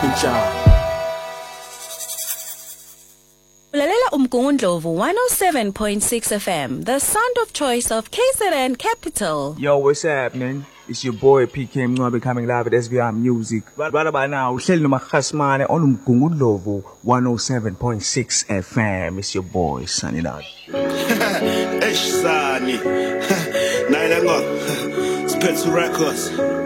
Ulalela Umgungundlovu 107.6 FM, the sound of choice of KZN Capital. Yo, what's happening? It's your boy PK Mncwabe coming live at SVR Music. Right about now, uhleli noMakhasmane on Umgungundlovu 107.6 FM. It's your boy, Sunny Lad. Sunny. Naila ngo. Spitz Records.